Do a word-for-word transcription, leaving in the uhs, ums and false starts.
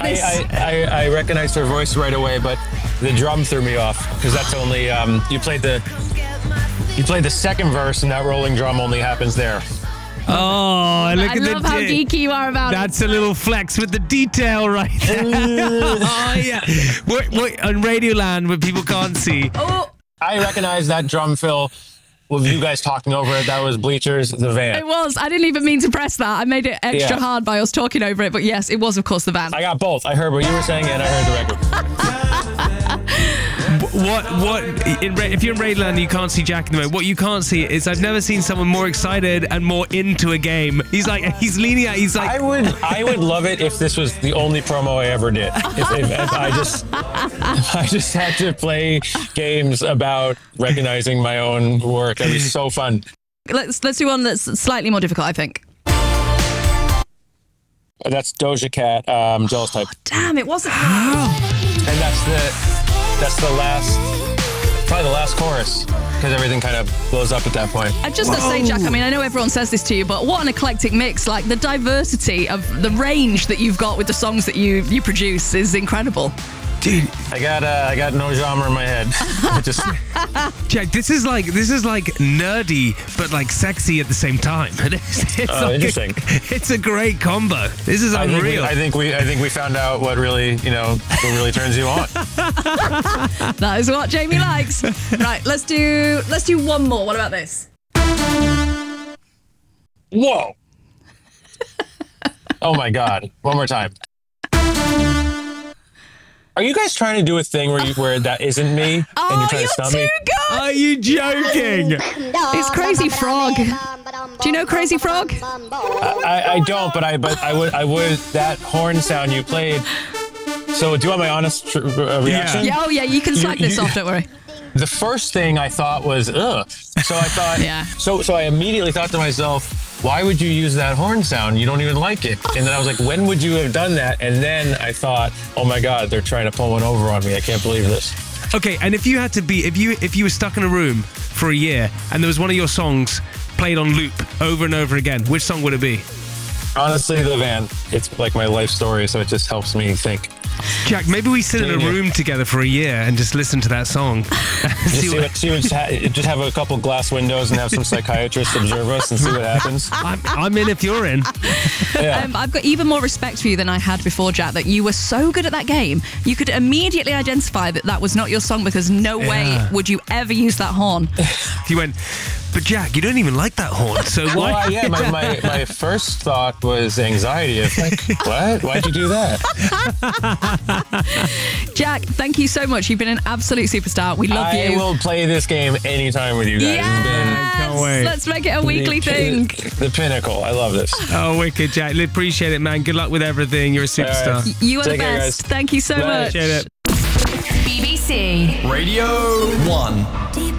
I, this. I, I, I recognized her voice right away, but the drum threw me off because that's only um, you played the you played the second verse, and that rolling drum only happens there. Oh, look I at the love how di- geeky you are about That's it. a little flex with the detail right there. Oh, yeah. We're, we're, on Radioland, where people can't see. Oh, I recognize that drum fill with you guys talking over it. That was Bleachers, the van. it was. I didn't even mean to press that. I made it extra Yeah. hard by us talking over it. But yes, it was, of course, the van. I got both. I heard what you were saying, and I heard the record. What, what, in, Ra- if you're in Radioland, you can't see Jack in the moment. What you can't see is I've never seen someone more excited and more into a game. He's like, he's leaning out, he's like, I would, I would love it if this was the only promo I ever did. If, if, if I just, if I just had to play games about recognizing my own work. That'd be so fun. Let's let's do one that's slightly more difficult, I think. That's Doja Cat, um, Jealous Type, Damn, it wasn't. and that's the, that's the last, probably the last chorus, because everything kind of blows up at that point. I just got to say, Jack, I mean, I know everyone says this to you, but what an eclectic mix. Like, the diversity of the range that you've got with the songs that you, you produce is incredible. dude, I got, uh, I got no genre in my head. I just, Jack, this is like, this is like nerdy, but like sexy at the same time. It's, it's Oh, like- interesting. It's a great combo. This is I think, we, unreal. I think we, I think we found out what really, you know, what really turns you on. That is what Jamie likes. Right, let's do let's do one more. What about this? Whoa. Oh my God. One more time. Are you guys trying to do a thing where you, where that isn't me and Oh, you're trying you're to stop too me? good. Are you joking? It's Crazy Frog. Do you know Crazy Frog? I, I don't, but I but I would I would that horn sound you played. So do you want my honest tr- uh, reaction? Yeah, oh yeah, you can slack You- this you- off, don't worry. The first thing I thought was ugh. So I thought Yeah. so so I immediately thought to myself, why would you use that horn sound? You don't even like it. And then I was like, when would you have done that? And then I thought, oh my God, they're trying to pull one over on me. I can't believe this. Okay, and if you had to be, if you if you were stuck in a room for a year and there was one of your songs played on loop over and over again, which song would it be? Honestly, the van. It's like my life story, so it just helps me think. Jack, maybe we sit in a Yeah. room together for a year and just listen to that song. Just, see what, see what, just, ha- just have a couple glass windows and have some psychiatrists observe us and see what happens. I'm, I'm in if you're in. Yeah. Um, I've got even more respect for you than I had before, Jack, that you were so good at that game. You could immediately identify that that was not your song because no way Yeah. would you ever use that horn. He went, but Jack, you don't even like that horn, so Well, why? uh, yeah, my, my, my first thought was anxiety of like, what? Why'd you do that? Jack, thank you so much. You've been an absolute superstar. We love I you. will play this game anytime with you guys. Yes! Can't wait. Let's make it a weekly It's thing. been the pinnacle. I love this. Oh, wicked, Jack. Appreciate it, man. Good luck with everything. You're a superstar. right. You are the Take care, best. guys. Thank you so Bye. much. Appreciate it. B B C Radio one.